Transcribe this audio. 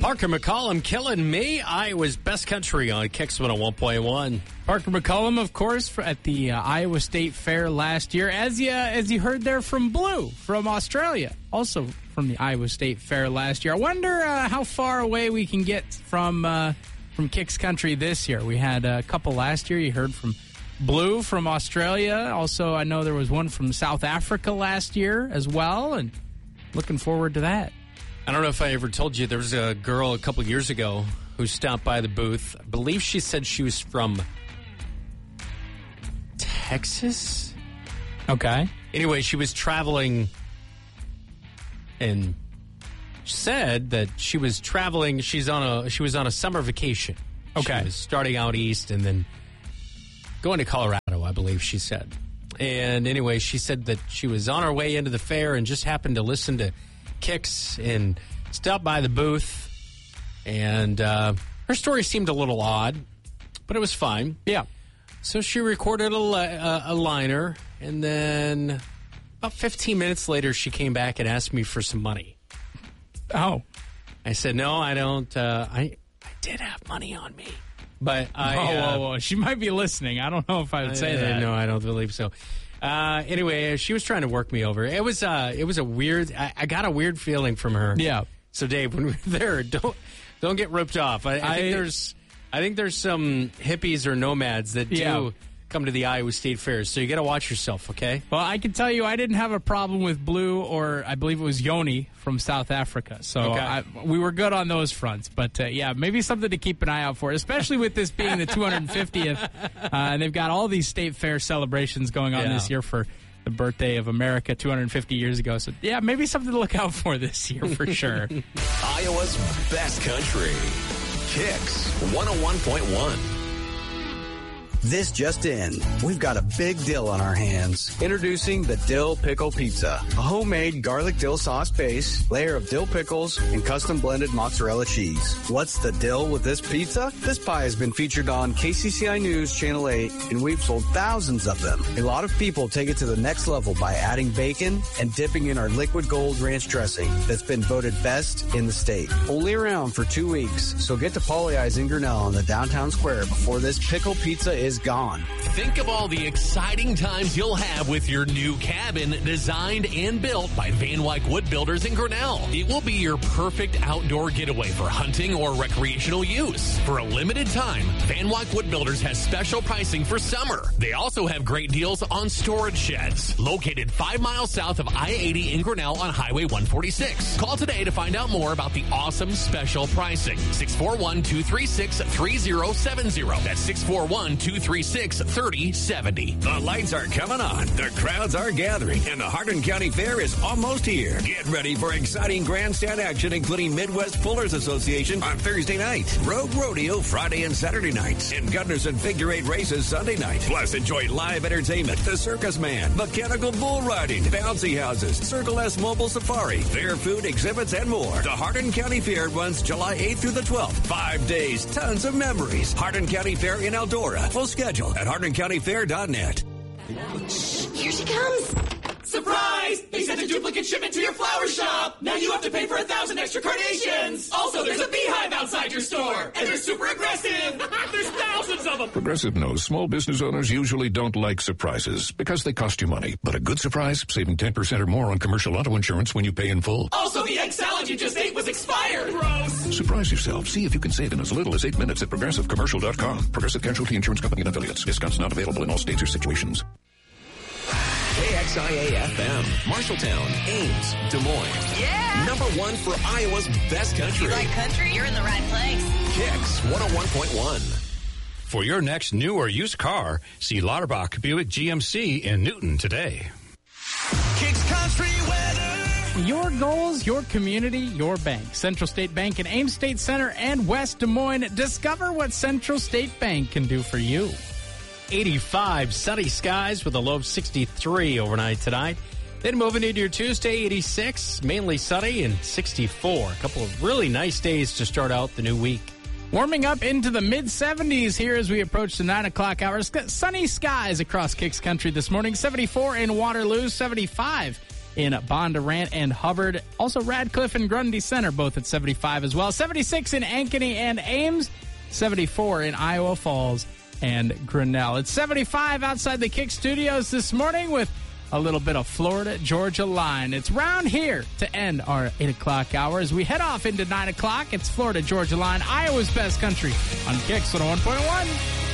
Parker McCollum killing me. Iowa's best country on Kicks 101.1. Parker McCollum, of course, at the Iowa State Fair last year. As you heard there from Blue from Australia, also from the Iowa State Fair last year. I wonder how far away we can get from Kicks Country this year. We had a couple last year. You heard from Blue from Australia. Also, I know there was one from South Africa last year as well, and looking forward to that. I don't know if I ever told you, there was a girl a couple years ago who stopped by the booth. I believe she said she was from Texas. Okay. Anyway, she was traveling and said that she was traveling. She was on a summer vacation. Okay. She was starting out east and then going to Colorado, I believe she said. And anyway, she said that she was on her way into the fair and just happened to listen to Kicks and stopped by the booth. And her story seemed a little odd, but it was fine. Yeah. So she recorded a liner, and then about 15 minutes later, she came back and asked me for some money. Oh. I said, no, I don't. I did have money on me. But whoa. She might be listening. I don't know if I would say that. No, I don't believe so. Anyway, she was trying to work me over. It was a weird. I got a weird feeling from her. Yeah. So Dave, when we're there, don't get ripped off. I think there's some hippies or nomads that do come to the Iowa State Fair. So you got to watch yourself, okay? Well, I can tell you, I didn't have a problem with Blue, or I believe it was Yoni from South Africa. So we were good on those fronts. But maybe something to keep an eye out for, especially with this being the 250th. And they've got all these state fair celebrations going on this year for the birthday of America 250 years ago. So, maybe something to look out for this year for sure. Iowa's best country. Kicks 101.1. This just in. We've got a big deal on our hands. Introducing the Dill Pickle Pizza. A homemade garlic dill sauce base, layer of dill pickles, and custom blended mozzarella cheese. What's the deal with this pizza? This pie has been featured on KCCI News Channel 8, and we've sold thousands of them. A lot of people take it to the next level by adding bacon and dipping in our liquid gold ranch dressing that's been voted best in the state. Only around for 2 weeks, so get to Polly Eyes in Grinnell on the downtown square before this pickle pizza is gone. Think of all the exciting times you'll have with your new cabin designed and built by Van Wyck Wood Builders in Grinnell. It will be your perfect outdoor getaway for hunting or recreational use. For a limited time, Van Wyck Wood Builders has special pricing for summer. They also have great deals on storage sheds. Located 5 miles south of I-80 in Grinnell on Highway 146. Call today to find out more about the awesome special pricing. 641-236-3070. That's 641-236-3070. The lights are coming on, the crowds are gathering, and the Hardin County Fair is almost here. Get ready for exciting grandstand action, including Midwest Pullers Association on Thursday night, Rogue Rodeo Friday and Saturday nights, and Gunderson Figure 8 races Sunday night. Plus, enjoy live entertainment, the Circus Man, mechanical bull riding, bouncy houses, Circle S Mobile Safari, fair food, exhibits, and more. The Hardin County Fair runs July 8th through the 12th. 5 days, tons of memories. Hardin County Fair in Eldora. Full schedule at HardinCountyFair.net. Here she comes. Surprise! They sent a duplicate shipment to your flower shop. Now you have to pay for 1,000 extra carnations. Also, there's a beehive outside your store. And they're super aggressive. There's thousands of them. Progressive knows small business owners usually don't like surprises because they cost you money. But a good surprise, saving 10% or more on commercial auto insurance when you pay in full. Also, the egg salad you just ate was expired. Gross. Surprise yourself. See if you can save in as little as 8 minutes at ProgressiveCommercial.com. Progressive Casualty Insurance Company and Affiliates. Discounts not available in all states or situations. KXIA-FM, Marshalltown, Ames, Des Moines. Yeah! Number 1 for Iowa's best country. You like country? You're in the right place. Kicks 101.1. For your next new or used car, see Lauterbach Buick GMC in Newton today. Kicks Country weather. Your goals, your community, your bank. Central State Bank in Ames State Center and West Des Moines. Discover what Central State Bank can do for you. 85, sunny skies with a low of 63 overnight tonight. Then moving into your Tuesday, 86, mainly sunny and 64. A couple of really nice days to start out the new week. Warming up into the mid-70s here as we approach the 9 o'clock hours. Sunny skies across Kicks Country this morning. 74 in Waterloo, 75 in Bondurant and Hubbard. Also Radcliffe and Grundy Center, both at 75 as well. 76 in Ankeny and Ames. 74 in Iowa Falls and Grinnell. It's 75 outside the Kick Studios this morning with a little bit of Florida-Georgia line. It's round here to end our 8 o'clock hour. As we head off into 9 o'clock, it's Florida-Georgia line, Iowa's best country on Kicks 101.1.